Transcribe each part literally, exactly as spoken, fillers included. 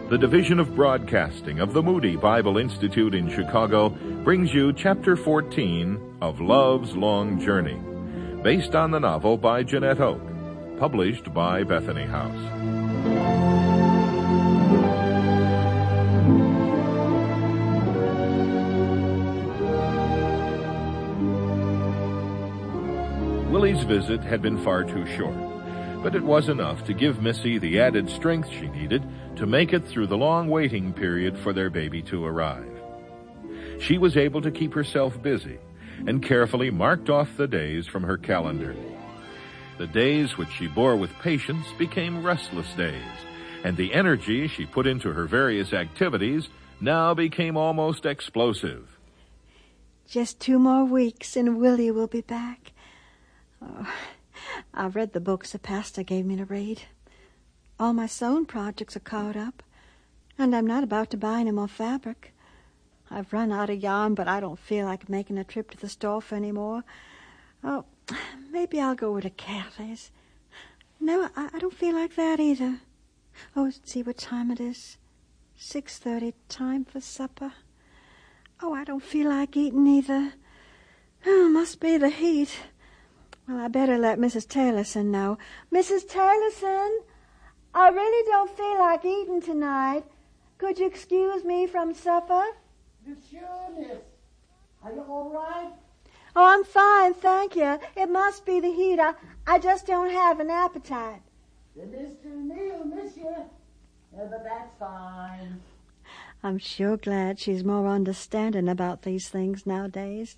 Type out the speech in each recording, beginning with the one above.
The Division of Broadcasting of the Moody Bible Institute in Chicago brings you Chapter fourteen of Love's Long Journey, based on the novel by Jeanette Oke, published by Bethany House. Willie's visit had been far too short, but it was enough to give Missy the added strength she needed to make it through the long waiting period for their baby to arrive. She was able to keep herself busy and carefully marked off the days from her calendar. The days which she bore with patience became restless days, and the energy she put into her various activities now became almost explosive. Just two more weeks and Willie will be back. Oh, I've read the books the pastor gave me to read. All my sewing projects are caught up, and I'm not about to buy any more fabric. I've run out of yarn, but I don't feel like making a trip to the store for any more. Oh, maybe I'll go over to Kathy's. No, I, I don't feel like that either. Oh, let's see what time it is. six thirty, time for supper. Oh, I don't feel like eating either. Oh, must be the heat. Well, I better let Missus Taylorson know. Missus Taylorson, I really don't feel like eating tonight. Could you excuse me from supper? Sure, miss. Are you all right? Oh, I'm fine, thank you. It must be the heat. I, I just don't have an appetite. The Mister Neal miss you. Yeah, but that's fine. I'm sure glad she's more understanding about these things nowadays.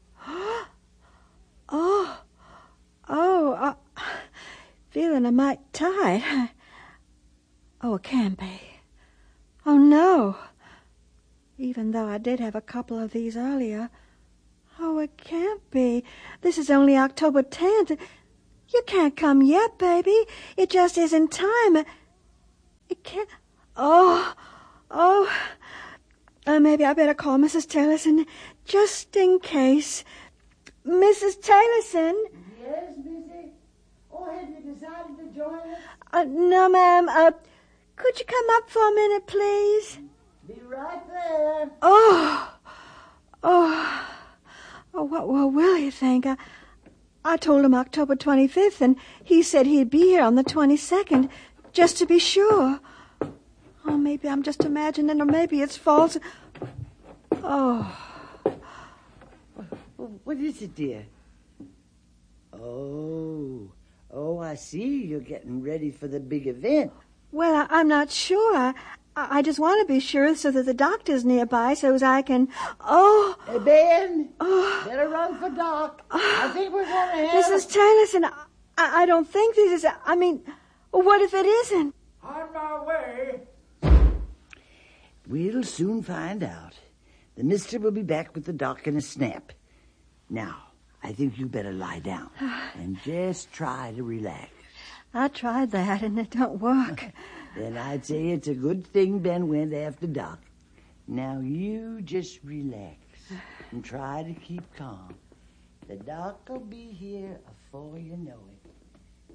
Oh, oh, uh, feeling a mite tight. Oh, it can't be. Oh, no. Even though I did have a couple of these earlier. Oh, it can't be. This is only October tenth. You can't come yet, baby. It just isn't time. It can't... Oh, oh. Uh, maybe I better call Missus Taylorson just in case. Missus Taylorson? Yes, Missy? Oh, have you decided to join us? Uh, no, ma'am. Uh, could you come up for a minute, please? Be right there. Oh, oh, oh, what will Willie think? I, I told him October twenty-fifth, and he said he'd be here on the twenty-second, just to be sure. Oh, maybe I'm just imagining, or maybe it's false. Oh. What is it, dear? Oh, oh, I see. You're getting ready for the big event. Well, I, I'm not sure. I, I just want to be sure so that the doctor's nearby so as I can... Oh! Hey, Ben! Oh, better run for Doc. Oh, I think we're going to have... Missus Taylorson, I, I don't think this is... I mean, what if it isn't? On my way. We'll soon find out. The mister will be back with the doc in a snap. Now, I think you better lie down and just try to relax. I tried that, and it don't work. Then I'd say it's a good thing Ben went after Doc. Now you just relax and try to keep calm. The Doc will be here before you know it.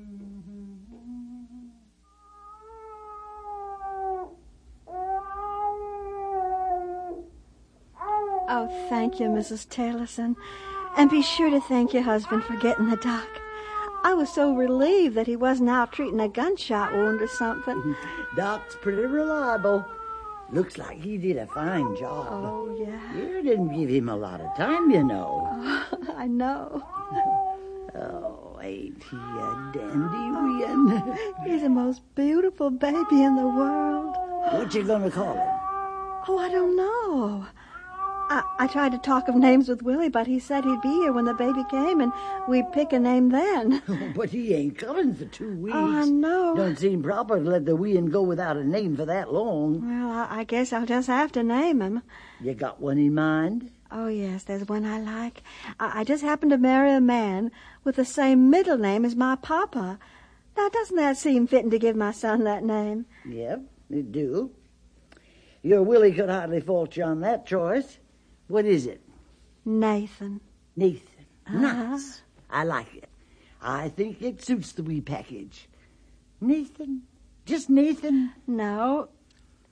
Oh, thank you, Missus Taylorson. And be sure to thank your husband for getting the doc. I was so relieved that he wasn't out treating a gunshot wound or something. Doc's pretty reliable. Looks like he did a fine job. Oh, yeah. You didn't give him a lot of time, you know. Oh, I know. Oh, ain't he a dandy, Wian? He's the most beautiful baby in the world. What you gonna call him? Oh, I don't know. I, I tried to talk of names with Willie, but he said he'd be here when the baby came, and we'd pick a name then. But he ain't coming for two weeks. Oh, I know. Don't seem proper to let the wean go without a name for that long. Well, I, I guess I'll just have to name him. You got one in mind? Oh, yes, there's one I like. I, I just happened to marry a man with the same middle name as my papa. Now, doesn't that seem fitting to give my son that name? Yep, it do. Your Willie could hardly fault you on that choice. What is it? Nathan. Nathan. Uh-huh. Nice. I like it. I think it suits the wee package. Nathan? Just Nathan? No,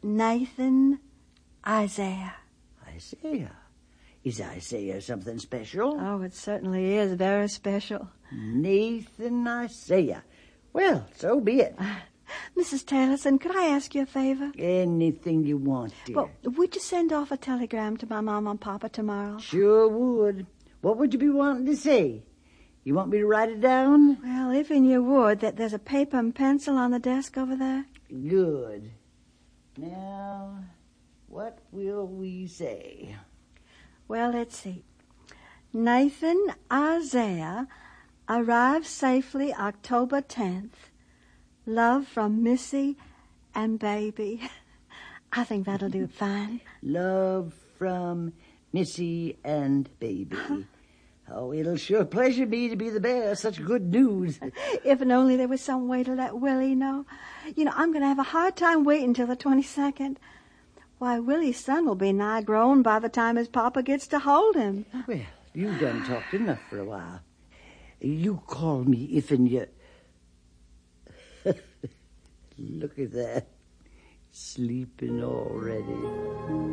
Nathan Isaiah. Isaiah? Is Isaiah something special? Oh, it certainly is very special. Nathan Isaiah. Well, so be it. Uh, Missus Taylorson, could I ask you a favor? Anything you want, dear. Well, would you send off a telegram to my mom and papa tomorrow? Sure would. What would you be wanting to say? You want me to write it down? Well, if and you would, that there's a paper and pencil on the desk over there. Good. Now, what will we say? Well, let's see. Nathan Isaiah arrived safely October tenth. Love from Missy and Baby. I think that'll do fine. Love from Missy and Baby. Oh, it'll sure pleasure me to be the bearer of such good news. If and only there was some way to let Willie know. You know, I'm going to have a hard time waiting till the twenty-second. Why, Willie's son will be nigh grown by the time his papa gets to hold him. Well, you done talked enough for a while. You call me if and you... Look at that. Sleeping already.